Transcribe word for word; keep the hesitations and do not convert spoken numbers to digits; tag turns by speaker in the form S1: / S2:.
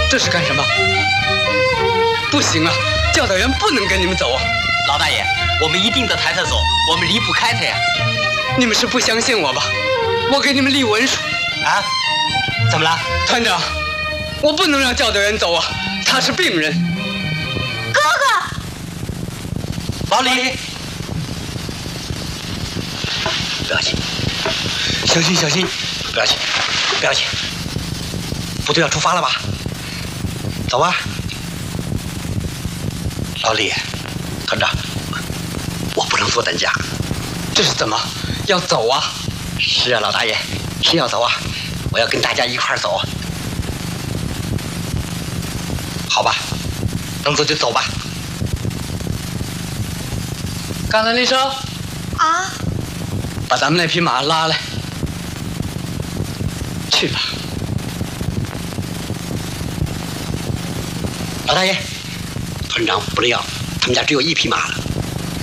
S1: 这是干什么？不行啊，教导员不能跟你们走啊！
S2: 老大爷，我们一定得抬他走，我们离不开他呀。
S1: 你们是不相信我吧？我给你们立文书。
S2: 啊？怎么了？
S1: 团长，我不能让教导员走啊，他是病人。
S3: 哥哥，
S2: 老李，不要紧，小心小心，不要紧，不要紧。部队要出发了吧？走吧。老李，团长，我不能坐担架。
S1: 这是怎么？要走啊？
S2: 是啊，老大爷，是要走啊。我要跟大家一块儿走。好吧，能走就走吧。
S1: 刚才那声
S3: 啊，
S1: 把咱们那匹马拉来。去吧。
S2: 老大爷，团长不能要，他们家只有一匹马了。